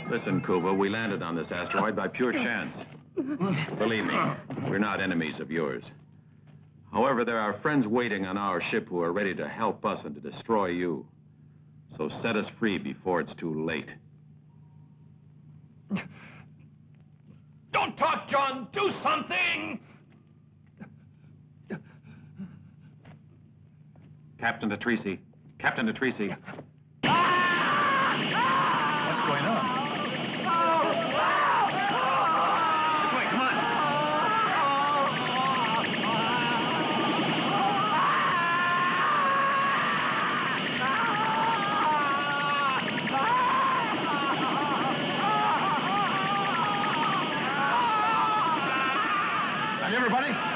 Listen, Kuba, we landed on this asteroid by pure chance. Believe me, we're not enemies of yours. However, there are friends waiting on our ship who are ready to help us and to destroy you. So set us free before it's too late. Don't talk, John! Do something! Captain Patrese. Captain Patrese. What's going on? Wait, come on! Everybody,